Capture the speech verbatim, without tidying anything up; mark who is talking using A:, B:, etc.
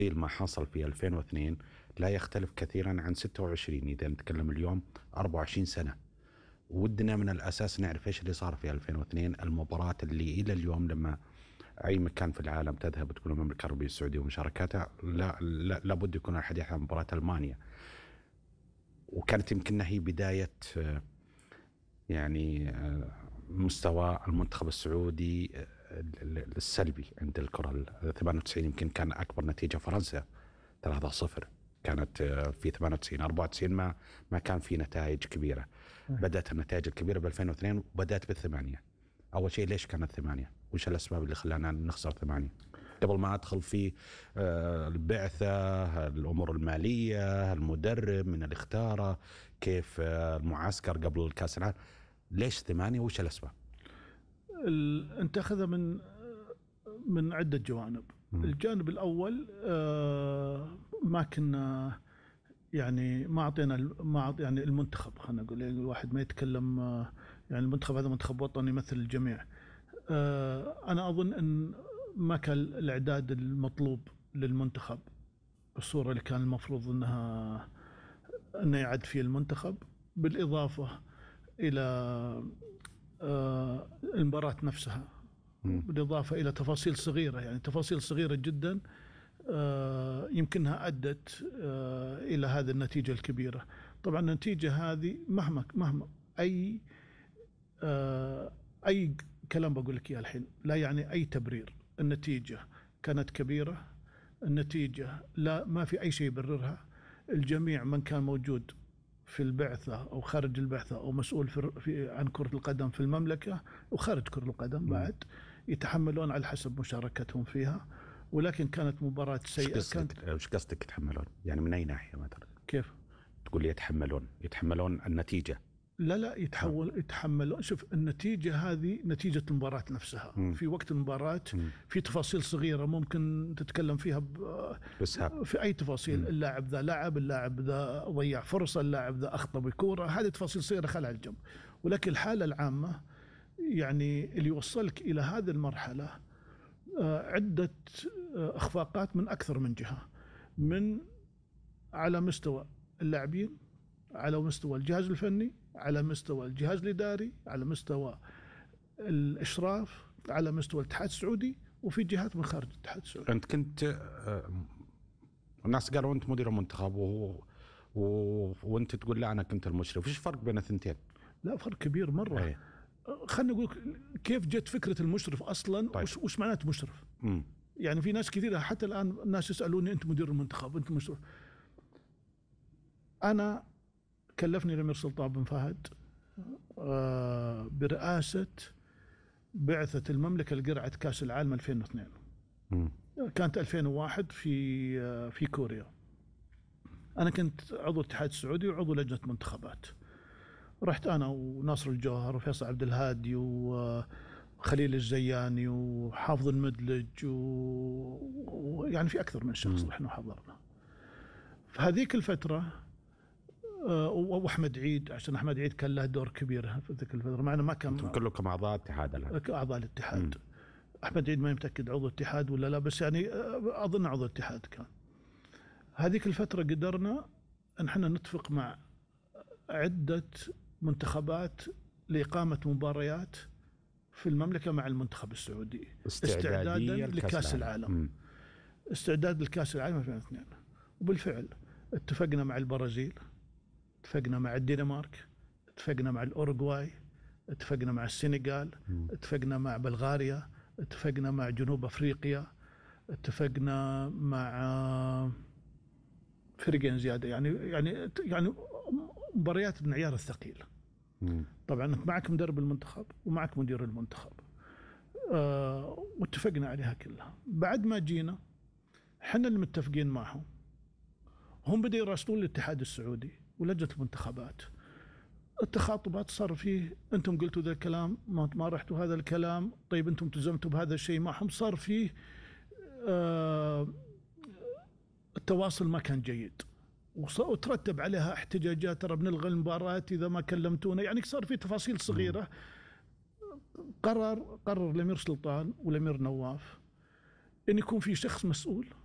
A: ما حصل في ألفين واثنين لا يختلف كثيرا عن ستة وعشرين، إذا نتكلم اليوم أربعة وعشرين سنة. ودنا من الأساس نعرف إيش اللي صار في ألفين واثنين، المباراة اللي إلى اليوم لما أي مكان في العالم تذهب تقول المملكة العربية السعودية ومشاركاتها لا لا لابد يكون الحديث عن مباراة ألمانيا، وكانت يمكن هي بداية يعني مستوى المنتخب السعودي السلبي عند الكرة. ثمانية وتسعين يمكن كان أكبر نتيجة فرنسا ثلاثة صفر، كانت في ثمانية وتسعين. أربعة وتسعين ما ما كان في نتائج كبيرة. بدأت النتائج الكبيرة ب ألفين واثنين وبدأت بالثمانية. أول شيء ليش كانت ثمانية؟ وش الأسباب اللي خلانا نخسر ثمانية؟ قبل ما أدخل في البعثة، الأمور المالية، المدرب من اللي اختاره، كيف المعسكر قبل كأس العالم، ليش ثمانية وش الأسباب؟
B: انت أخذها من من عدة جوانب. م. الجانب الأول ما كنا يعني ما أعطينا ما يعني المنتخب، خلينا نقول الواحد ما يتكلم يعني المنتخب هذا منتخب وطني يمثل الجميع. أنا أظن أن ما كان الإعداد المطلوب للمنتخب بالصورة اللي كان المفروض أنها أنه يعد فيه المنتخب، بالإضافة إلى المباراة نفسها، بالإضافة إلى تفاصيل صغيرة، يعني تفاصيل صغيرة جدا يمكنها أدت إلى هذه النتيجة الكبيرة. طبعا النتيجة هذه مهما مهما أي أي كلام بقول لك إياه الحين لا يعني أي تبرير. النتيجة كانت كبيرة، النتيجة لا ما في أي شيء يبررها. الجميع من كان موجود في البعثة أو خارج البعثة أو مسؤول في, في عن كرة القدم في المملكة وخارج كرة القدم بعد يتحملون على حسب مشاركتهم فيها، ولكن كانت مباراة سيئة. كانت
A: وش قصدك يتحملون؟ يعني من أي ناحية مثلا؟
B: كيف
A: تقول لي يتحملون يتحملون النتيجة؟
B: لا لا يتحول يتحملون. شوف النتيجة هذه نتيجة المباراة نفسها. م. في وقت المباراة م. في تفاصيل صغيرة ممكن تتكلم فيها في أي تفاصيل. م. اللاعب ذا لعب، اللاعب ذا ضيع فرصة، اللاعب ذا أخطأ بكورة، هذه تفاصيل صغيرة خلها الجنب. ولكن الحالة العامة يعني اللي يوصلك إلى هذه المرحلة عدة إخفاقات من أكثر من جهة، من على مستوى اللاعبين، على مستوى الجهاز الفني، على مستوى الجهاز الإداري، على مستوى الإشراف، على مستوى الاتحاد السعودي، وفي جهات من خارج الاتحاد السعودي.
A: أنت كنت آه الناس قالوا أنت مدير المنتخب و... و... وأنت تقول لا أنا كنت المشرف، وش الفرق بين الثنتين؟
B: لا فرق كبير مرة. أي. خلنا نقول كيف جت فكرة المشرف أصلا. طيب. وش, وش معناته مشرف؟ م. يعني في ناس كثيرة حتى الآن الناس يسألوني أنت مدير المنتخب أنت مشرف. أنا كلفني الأمير سلطان بن فهد برئاسة بعثة المملكة لقرعة كأس العالم ألفين واثنين. م. كانت ألفين وواحد في في كوريا. أنا كنت عضو الاتحاد السعودي وعضو لجنة منتخبات. رحت أنا وناصر الجوهر وفيصل عبد الهادي وخليل الزياني وحافظ المدلج ويعني في أكثر من شخص رحنا وحضرنا. في هذيك الفترة وأحمد عيد، عشان أحمد عيد كان له دور كبير في ذيك الفترة، معنا ما كان
A: كلكم أعضاء اتحاد الآن.
B: أعضاء الاتحاد. م. أحمد عيد ما متأكد عضو اتحاد ولا لا، بس يعني أظن عضو اتحاد كان. هذيك الفترة قدرنا أن احنا نتفق مع عدة منتخبات لإقامة مباريات في المملكة مع المنتخب السعودي استعدادا لكأس العالم. م. استعداد لكأس العالم ألفين واثنين. وبالفعل اتفقنا مع البرازيل، اتفقنا مع الدنمارك، اتفقنا مع الأوروغواي، اتفقنا مع السنغال، اتفقنا مع بلغاريا، اتفقنا مع جنوب أفريقيا، اتفقنا مع فريقين زيادة، يعني يعني يعني مباريات من عيار الثقيل. مم. طبعا انت معك مدرب المنتخب ومعك مدير المنتخب، أه واتفقنا عليها كلها. بعد ما جينا احنا اللي متفقين معهم، هم بدأوا يراسلون الاتحاد السعودي ولجنة المنتخبات. التخاطبات صار فيه انتم قلتوا ذا الكلام، ما ما رحتوا هذا الكلام، طيب انتم التزمتوا بهذا الشيء معهم. صار فيه أه التواصل ما كان جيد، وترتب عليها احتجاجات، ترى بنلغي المباراة إذا ما كلمتونا. يعني صار في تفاصيل صغيرة. قرر قرر الأمير سلطان والأمير نواف أن يكون في شخص مسؤول